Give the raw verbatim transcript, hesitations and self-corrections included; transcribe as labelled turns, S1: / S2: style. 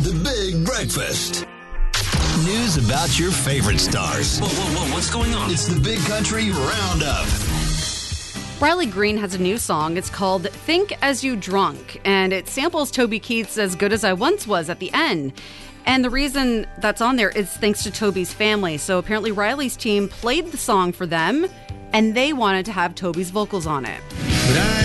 S1: The Big Breakfast. News about your favorite stars.
S2: Whoa, whoa, whoa, what's going on?
S1: It's the Big Country Roundup.
S3: Riley Green has a new song. It's called Think As You Drunk, and it samples Toby Keith's As Good As I Once Was at the end. And the reason that's on there is thanks to Toby's family. So apparently Riley's team played the song for them, and they wanted to have Toby's vocals on it.
S4: But I